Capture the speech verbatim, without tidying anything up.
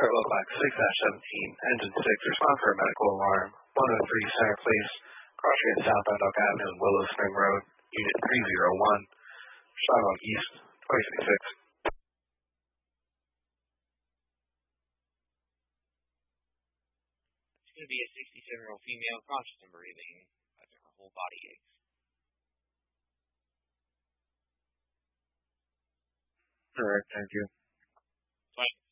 Air Local six seventeen, Engine six, respond for a medical alarm. one oh three Center Place, crossing southbound Oak Avenue and Willow Spring Road, Unit three oh one, Chicago East, twenty sixty-six. It's going to be a sixty-seven-year-old female, conscious and breathing, but her whole body aches. All right, thank you. Fine.